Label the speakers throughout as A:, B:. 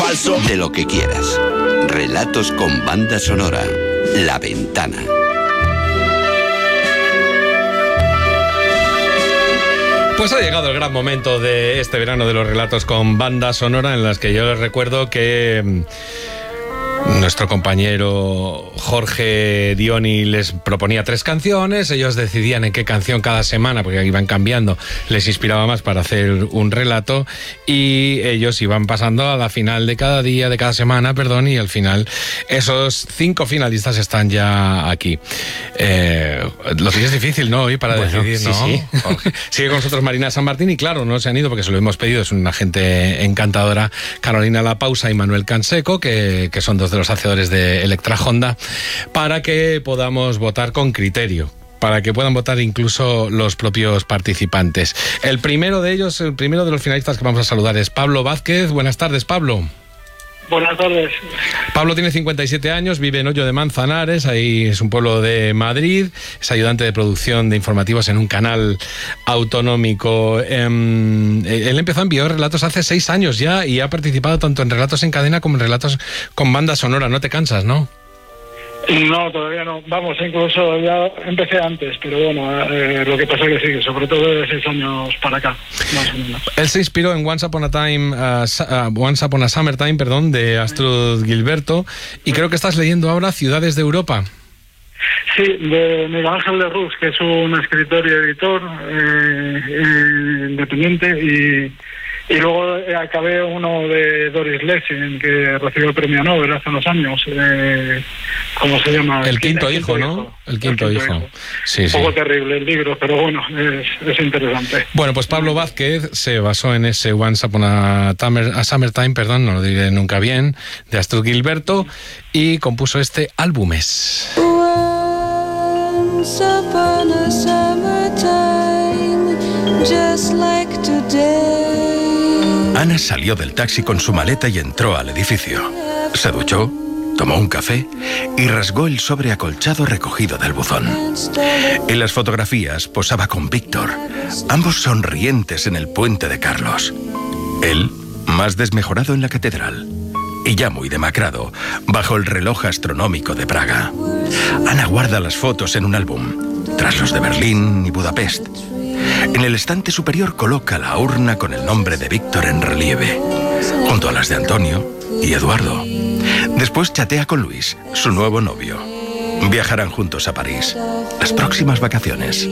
A: falso.
B: De lo que quieras. Relatos con banda sonora. La Ventana.
C: Pues ha llegado el gran momento de este verano de los relatos con banda sonora, en las que yo les recuerdo que nuestro compañero Jorge Dioni les proponía 3 canciones, ellos decidían en qué canción cada semana, porque iban cambiando, les inspiraba más para hacer un relato, y ellos iban pasando a la final de cada día, de cada semana, perdón, y al final esos 5 finalistas están ya aquí. Lo que es difícil, ¿no? Hoy para decidir, ¿no? Sí. Sigue con nosotros Marina San Martín, y claro, no se han ido porque se lo hemos pedido, es una gente encantadora, Carolina La Pausa y Manuel Canseco, que son 2 de los hacedores de Electra Honda, para que podamos votar con criterio, para que puedan votar incluso los propios participantes. El primero de ellos, el primero de los finalistas que vamos a saludar es Pablo Vázquez. Buenas tardes, Pablo.
D: Buenas tardes.
C: Pablo tiene 57 años, vive en Hoyo de Manzanares, ahí es un pueblo de Madrid, es ayudante de producción de informativos en un canal autonómico. Él empezó a enviar relatos hace 6 años ya y ha participado tanto en relatos en cadena como en relatos con banda sonora. No te cansas, ¿no?
D: No, todavía no. Vamos, incluso ya empecé antes, pero bueno, lo que pasa es que sí, sobre todo de 6 años para acá, más o menos.
C: Él se inspiró en Once Upon a Summertime, perdón, de Astrud Gilberto, y creo que estás leyendo ahora Ciudades de Europa.
D: Sí, de Miguel Ángel de Rus, que es un escritor y editor independiente, y luego acabé uno de Doris Lessing, que recibió el premio Nobel hace unos años. ¿Cómo se llama?
C: El quinto hijo, ¿no? El quinto hijo. Sí,
D: un poco terrible el libro, pero bueno, es interesante.
C: Bueno, pues Pablo Vázquez se basó en ese Once Upon a Summertime, perdón, no lo diré nunca bien, de Astrud Gilberto, y compuso este Álbumes.
E: Once upon a summertime, just like today.
F: Ana salió del taxi con su maleta y entró al edificio. Se duchó, tomó un café y rasgó el sobre acolchado recogido del buzón. En las fotografías posaba con Víctor, ambos sonrientes en el puente de Carlos. Él, más desmejorado en la catedral, y ya muy demacrado, bajo el reloj astronómico de Praga. Ana guarda las fotos en un álbum, tras los de Berlín y Budapest. En el estante superior coloca la urna con el nombre de Víctor en relieve, junto a las de Antonio y Eduardo. Después chatea con Luis, su nuevo novio. Viajarán juntos a París, las próximas vacaciones.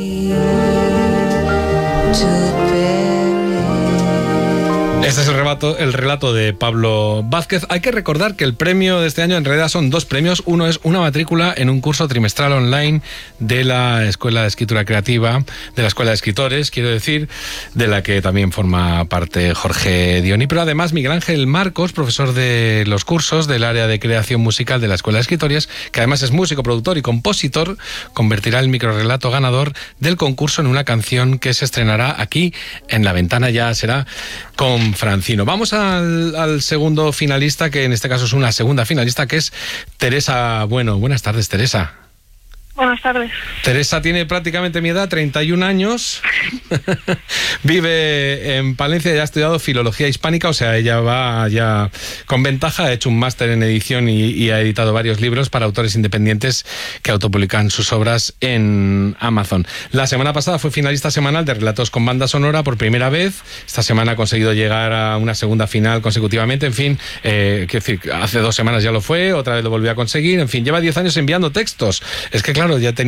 C: Este es el relato de Pablo Vázquez. Hay que recordar que el premio de este año en realidad son 2 premios. Uno es una matrícula en un curso trimestral online de la Escuela de Escritura Creativa, de la Escuela de Escritores, quiero decir, de la que también forma parte Jorge Dioni. Pero además Miguel Ángel Marcos, profesor de los cursos del área de creación musical de la Escuela de Escritores, que además es músico, productor y compositor, convertirá el microrrelato ganador del concurso en una canción que se estrenará aquí en La Ventana. Ya será con Francino. Vamos al segundo finalista, que en este caso es una segunda finalista, que es Teresa Bueno. Buenas tardes, Teresa.
G: Buenas tardes.
C: Teresa tiene prácticamente mi edad, 31 años. Vive en Palencia y ha estudiado filología hispánica, o sea, ella va ya con ventaja. Ha hecho un máster en edición y ha editado varios libros para autores independientes que autopublican sus obras en Amazon. La semana pasada fue finalista semanal de Relatos con banda sonora por primera vez. Esta semana ha conseguido llegar a una segunda final consecutivamente. En fin, quiero decir, hace 2 semanas ya lo fue, otra vez lo volvió a conseguir. En fin, lleva 10 años enviando textos. Es que claro, ya tenía